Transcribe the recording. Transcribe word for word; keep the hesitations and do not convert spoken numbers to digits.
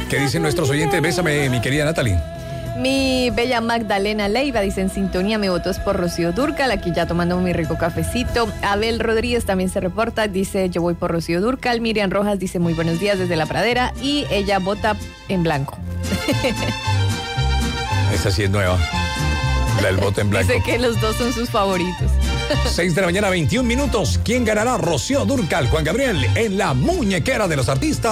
¿Qué dicen nuestros oyentes? Bésame, mi querida Natalie. Mi bella Magdalena Leiva dice en sintonía, mi voto es por Rocío Dúrcal, aquí ya tomando mi rico cafecito. Abel Rodríguez también se reporta, dice yo voy por Rocío Dúrcal. Miriam Rojas dice muy buenos días desde La Pradera y ella vota en blanco. Esa sí es nueva, la del voto en blanco. Dice que los dos son sus favoritos. seis de la mañana, veintiún minutos. ¿Quién ganará? Rocío Dúrcal, Juan Gabriel, en la muñequera de los artistas.